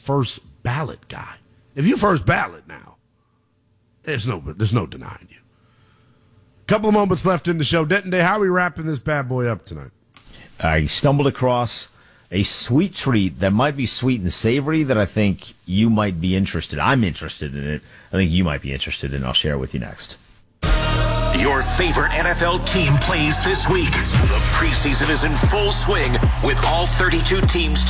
first ballot guy. If you first ballot now, there's no denying you. Couple of moments left in the show. Denton Day, how are we wrapping this bad boy up tonight? I stumbled across a sweet treat that might be sweet and savory that I think you might be interested. I'm interested in it. I think you might be interested in it. I'll share it with you next. Your favorite NFL team plays this week. The preseason is in full swing with all 32 teams